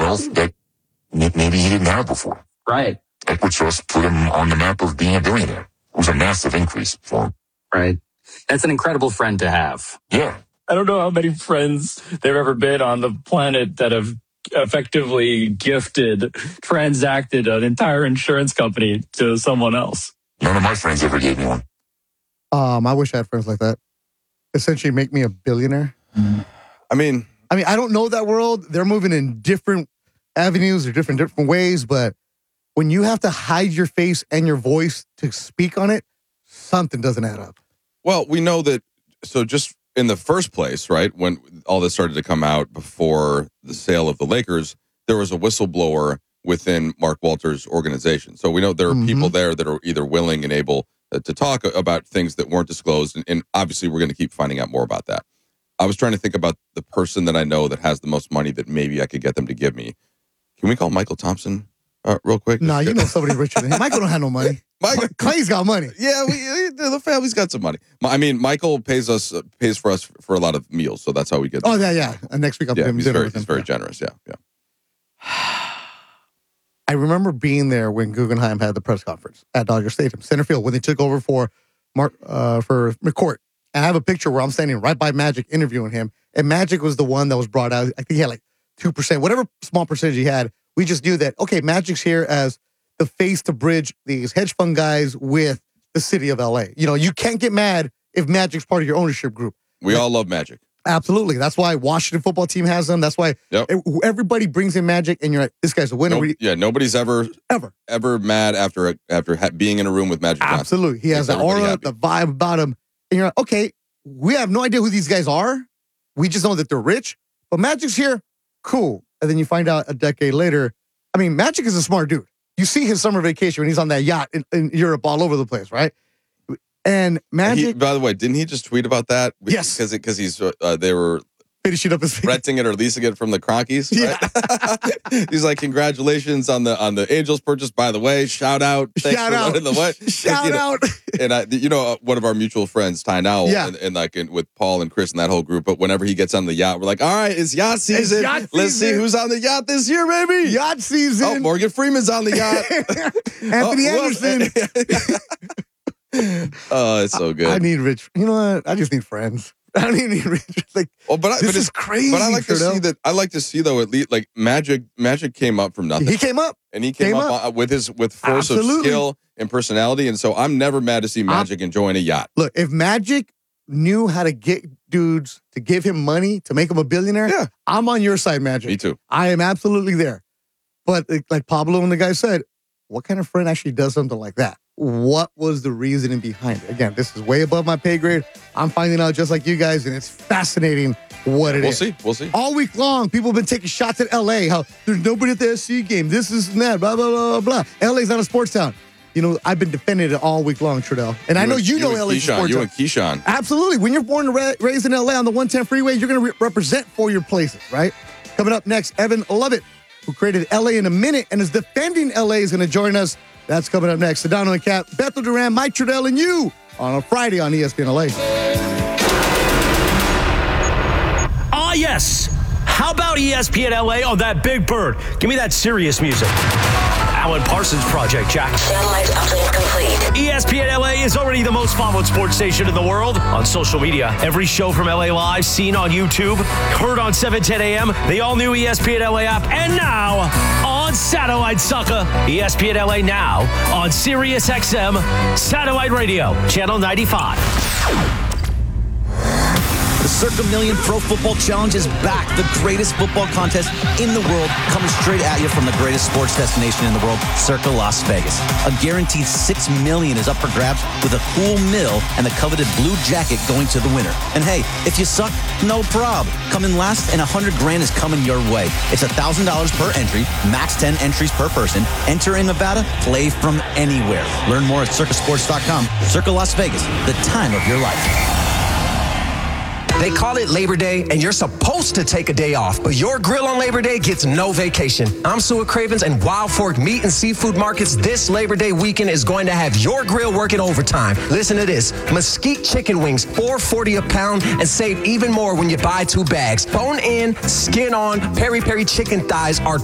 wealth that maybe he didn't have before. Right. Equitrust put him on the map of being a billionaire. It was a massive increase for him. Right. That's an incredible friend to have. Yeah. I don't know how many friends there have ever been on the planet that have effectively transacted an entire insurance company to someone else. None of my friends ever gave me one. I wish I had friends like that. Essentially make me a billionaire. I mean, I don't know that world. They're moving in different avenues or different ways, but when you have to hide your face and your voice to speak on it, something doesn't add up. Well, we know that, so just in the first place, right, when all this started to come out before the sale of the Lakers, there was a whistleblower within Mark Walters' organization. So we know there are people there that are either willing and able to talk about things that weren't disclosed, and obviously we're going to keep finding out more about that. I was trying to think about the person that I know that has the most money that maybe I could get them to give me. Can we call Michael Thompson real quick? No, you know somebody richer than him. Michael don't have no money. Clay's got money. Yeah, the family's got some money. I mean, Michael pays for us for a lot of meals, so that's how we get. Oh yeah. And next week I'll put him dinner with him. He's very generous. Yeah. I remember being there when Guggenheim had the press conference at Dodger Stadium, center field, when they took over for McCourt. And I have a picture where I'm standing right by Magic interviewing him, and Magic was the one that was brought out. I think he had like 2%, whatever small percentage he had. We just knew that, okay, Magic's here as the face to bridge these hedge fund guys with the city of LA. You know, you can't get mad if Magic's part of your ownership group. We all love Magic. Absolutely. That's why Washington football team has them. That's why everybody brings in Magic, and you're like, this guy's a winner. Nobody's ever mad after being in a room with Magic Johnson. Absolutely. He has the aura, the vibe about him. And you're like, okay, we have no idea who these guys are. We just know that they're rich. But Magic's here. Cool. And then you find out a decade later, I mean, Magic is a smart dude. You see his summer vacation when he's on that yacht in Europe all over the place, right? And Magic... by the way, didn't he just tweet about that? Yes. Because he's they were... finishing up his... renting it or leasing it from the Cronkies, right? Yeah. He's like, congratulations on the Angels purchase. By the way, shout out. Shout out. Shout out. And one of our mutual friends, Ty Nowell, and with Paul and Chris and that whole group, but whenever he gets on the yacht, we're like, all right, it's yacht season. Let's see who's on the yacht this year, baby. Yacht season. Oh, Morgan Freeman's on the yacht. Anthony Anderson. Oh, it's so good. I need rich. You know what? I just need friends. I don't even need rich. This is crazy. But I like to see that. I like to see though, at least like Magic came up from nothing. He came up, and he came up with force of skill and personality. And so I'm never mad to see Magic enjoying a yacht. Look, if Magic knew how to get dudes to give him money to make him a billionaire, I'm on your side, Magic. Me too. I am absolutely there. But like Pablo and the guy said, what kind of friend actually does something like that? What was the reasoning behind it? Again, this is way above my pay grade. I'm finding out just like you guys, and it's fascinating what it is. We'll see. All week long, people have been taking shots at LA, how there's nobody at the SC game, this is and that, blah, blah, blah, blah. LA's not a sports town. You know, I've been defending it all week long, Trudell. And I know you know LA's a sports town. You and Keyshawn. Absolutely. When you're born and raised in LA on the 110 freeway, you're going to represent for your places, right? Coming up next, Evan Lovett, who created LA in a Minute and is defending LA, is going to join us. That's coming up next. Sedano and Cap, Bethel Duran, Mike Trudell, and you on a Friday on ESPN LA. Ah, yes. How about ESPN LA on that Big Bird? Give me that serious music. Alan Parsons Project, Jack. Satellite uplink complete. ESPN LA is already the most followed sports station in the world on social media. Every show from LA Live seen on YouTube, heard on 710 AM, the all-new ESPN LA app, and now on satellite, sucker. ESPN LA now on Sirius XM Satellite Radio, Channel 95. The Circa Million Pro Football Challenge is back. The greatest football contest in the world, coming straight at you from the greatest sports destination in the world, Circa Las Vegas. A guaranteed $6 million is up for grabs, with a cool mill and the coveted blue jacket going to the winner. And hey, if you suck, no prob. Come in last and $100,000 is coming your way. It's $1,000 per entry, max 10 entries per person. Enter in Nevada, play from anywhere. Learn more at circasports.com. Circa Las Vegas, the time of your life. They call it Labor Day, and you're supposed to take a day off, but your grill on Labor Day gets no vacation. I'm Sue at Cravens, and Wild Fork Meat and Seafood Markets this Labor Day weekend is going to have your grill working overtime. Listen to this. Mesquite chicken wings, $4.40 a pound, and save even more when you buy 2 bags. Bone in, skin on, peri-peri chicken thighs are